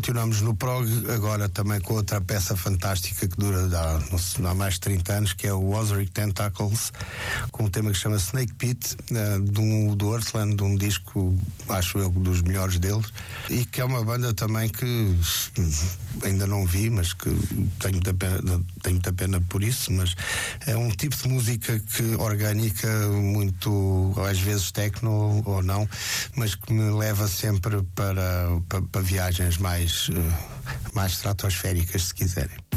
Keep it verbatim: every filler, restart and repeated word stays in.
continuamos no prog agora também com outra peça fantástica que dura há, não sei, há mais de trinta anos, que é o Ozric Tentacles, com um tema que se chama Snake Pit, uh, de um, do Earthland, de um disco, acho eu, dos melhores deles, e que é uma banda também que ainda não vi, mas que tenho muita pena, tenho muita pena por isso, mas é um tipo de música que orgânica, muito, às vezes techno ou não, mas que me leva sempre para, para, para viagens mais, mais estratosféricas, se quiserem.